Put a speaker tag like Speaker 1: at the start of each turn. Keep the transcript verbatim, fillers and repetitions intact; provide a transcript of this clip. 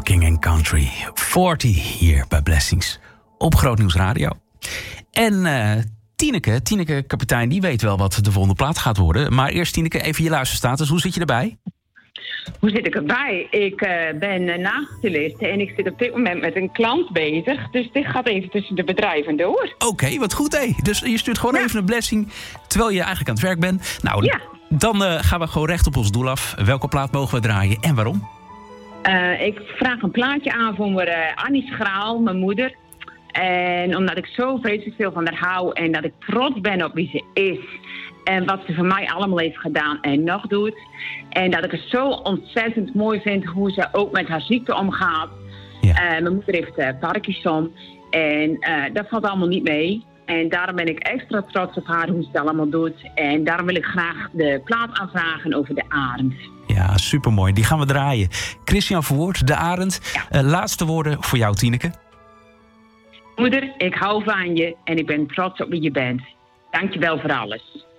Speaker 1: Talking and Country. veertig hier bij Blessings op Groot Nieuws Radio. En uh, Tineke, Tineke kapitein, die weet wel wat de volgende plaat gaat worden. Maar eerst Tineke, even je luisterstatus. Hoe zit je erbij?
Speaker 2: Hoe zit ik erbij? Ik uh, ben uh, naaststylist en ik zit op dit moment met een klant bezig. Dus dit gaat even tussen de bedrijven door.
Speaker 1: Oké, okay, wat goed hé. Dus je stuurt gewoon ja. even een blessing terwijl je eigenlijk aan het werk bent. Nou,
Speaker 2: ja.
Speaker 1: dan uh, gaan we gewoon recht op ons doel af. Welke plaat mogen we draaien en waarom?
Speaker 2: Uh, ik vraag een plaatje aan voor mijn, uh, Annie Schraal, mijn moeder. En omdat ik zo vreselijk veel van haar hou en dat ik trots ben op wie ze is. En wat ze voor mij allemaal heeft gedaan en nog doet. En dat ik het zo ontzettend mooi vind hoe ze ook met haar ziekte omgaat. Ja. Uh, mijn moeder heeft uh, Parkinson. En uh, dat valt allemaal niet mee. En daarom ben ik extra trots op haar hoe ze het allemaal doet. En daarom wil ik graag de plaat aanvragen over de Arend.
Speaker 1: Ja, supermooi. Die gaan we draaien. Christian Verwoerd, de Arend. Ja. Uh, laatste woorden voor jou, Tineke.
Speaker 2: Moeder, ik hou van je en ik ben trots op wie je bent. Dank je wel voor alles.